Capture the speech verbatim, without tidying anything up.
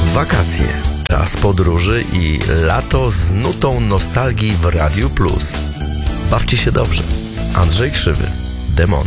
Wakacje, czas podróży i lato z nutą nostalgii w Radiu Plus. Bawcie się dobrze. Andrzej Krzywy, Demony.